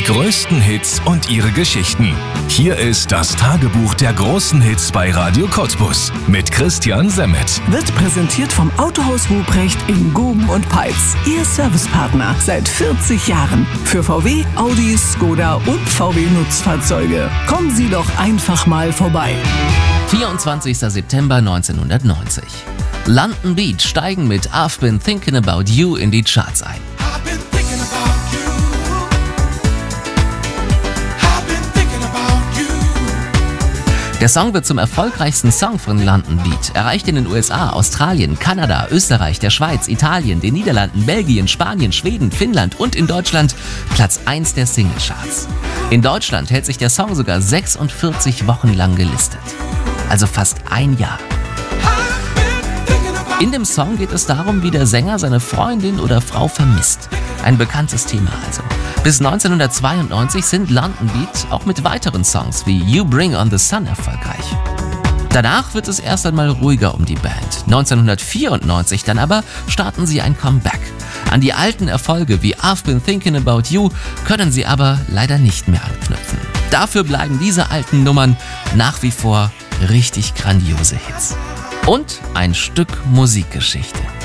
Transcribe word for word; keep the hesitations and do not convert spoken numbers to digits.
größten Hits und ihre Geschichten. Hier ist das Tagebuch der großen Hits bei Radio Cottbus mit Christian Semmet. Wird präsentiert vom Autohaus Ruprecht in Guben und Peitz. Ihr Servicepartner seit vierzig Jahren. Für V W, Audi, Skoda und V W Nutzfahrzeuge. Kommen Sie doch einfach mal vorbei. vierundzwanzigster September neunzehnhundertneunzig. London Beat steigen mit I've Been Thinking About You in die Charts ein. Der Song wird zum erfolgreichsten Song von London Beat, erreicht in den U S A, Australien, Kanada, Österreich, der Schweiz, Italien, den Niederlanden, Belgien, Spanien, Schweden, Finnland und in Deutschland Platz eins der Singlecharts. In Deutschland hält sich der Song sogar sechsundvierzig Wochen lang gelistet. Also fast ein Jahr. In dem Song geht es darum, wie der Sänger seine Freundin oder Frau vermisst. Ein bekanntes Thema also. Bis neunzehnhundertzweiundneunzig sind London Beat auch mit weiteren Songs wie You Bring on the Sun erfolgreich. Danach wird es erst einmal ruhiger um die Band. neunzehnhundertvierundneunzig dann aber starten sie ein Comeback. An die alten Erfolge wie I've Been Thinking About You können sie aber leider nicht mehr anknüpfen. Dafür bleiben diese alten Nummern nach wie vor richtig grandiose Hits. Und ein Stück Musikgeschichte.